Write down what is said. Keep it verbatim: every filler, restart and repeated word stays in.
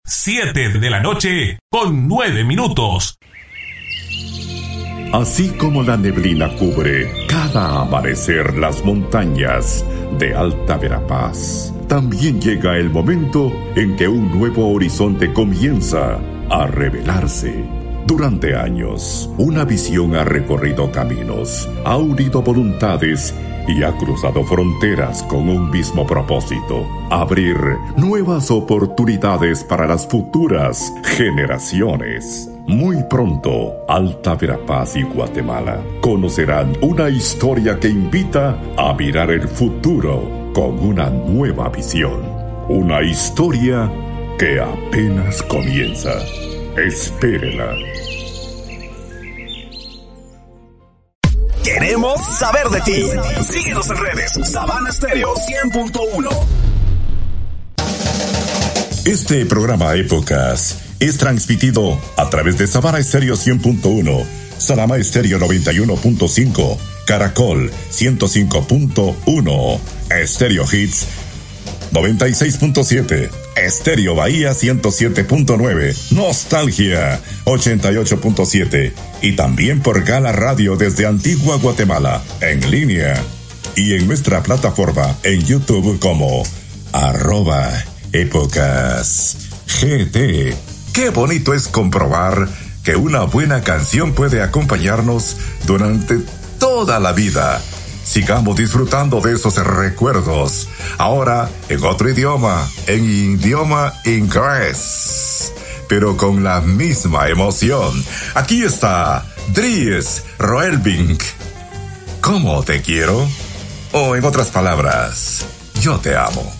siete de la noche con nueve minutos. Así como la neblina cubre cada amanecer las montañas de Alta Verapaz, también llega el momento en que un nuevo horizonte comienza a revelarse. Durante años, una visión ha recorrido caminos, ha unido voluntades y ha cruzado fronteras con un mismo propósito: abrir nuevas oportunidades para las futuras generaciones. Muy pronto, Alta Verapaz y Guatemala conocerán una historia que invita a mirar el futuro con una nueva visión. Una historia que apenas comienza. Espérela. Queremos saber de ti. Síguenos en redes. Sabana Estéreo cien punto uno. Este programa Épocas es transmitido a través de Sabana Estéreo cien punto uno, Salama Estéreo noventa y uno punto cinco, Caracol ciento cinco punto uno, Estéreo Hits noventa y seis punto siete, Estéreo Bahía ciento siete punto nueve, Nostalgia ochenta y ocho punto siete y también por Gala Radio desde Antigua Guatemala, en línea y en nuestra plataforma en YouTube como arroba Épocas G T. Qué bonito es comprobar que una buena canción puede acompañarnos durante toda la vida. Sigamos disfrutando de esos recuerdos, ahora en otro idioma, en idioma inglés, pero con la misma emoción. Aquí está Dries Roelvink. ¿Cómo te quiero? O en otras palabras, yo te amo.